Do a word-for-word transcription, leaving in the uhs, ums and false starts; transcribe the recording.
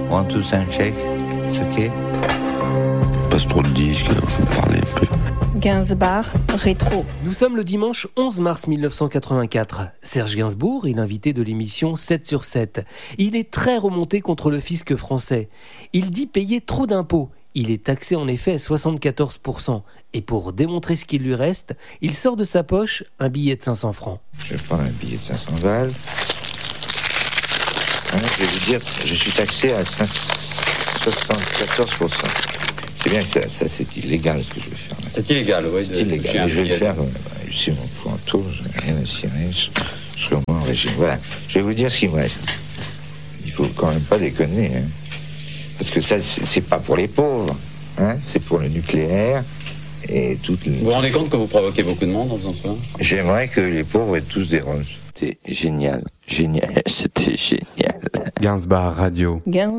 One, two, sound check. It's okay. Passe trop de disques, alors je vous parlais un peu. Gainsbourg, rétro. Nous sommes le dimanche onze mars mille neuf cent quatre-vingt-quatre. Serge Gainsbourg est l'invité de l'émission sept sur sept. Il est très remonté contre le fisc français. Il dit payer trop d'impôts. Il est taxé en effet à soixante-quatorze pour cent. Et pour démontrer ce qu'il lui reste, il sort de sa poche un billet de cinq cents francs. Je vais prendre un billet de cinq cents balles. Hein, je vais vous dire, je suis taxé à soixante-quatorze pour cent. C'est bien que ça, ça c'est illégal ce que je vais faire. C'est illégal, oui. C'est illégal, mais je vais le faire. Ici, mon pointeau, je n'ai rien à cirer, je, je serai au moins en régime. Voilà, je vais vous dire ce qu'il me reste. Il faut quand même pas déconner, hein. Parce que ça, c'est, c'est pas pour les pauvres, hein. C'est pour le nucléaire et toutes les... Vous vous rendez compte que vous provoquez beaucoup de monde en faisant ça? J'aimerais que les pauvres aient tous des roses. C'était génial, génial, c'était génial. Gainsbourg Radio. Gainsbourg.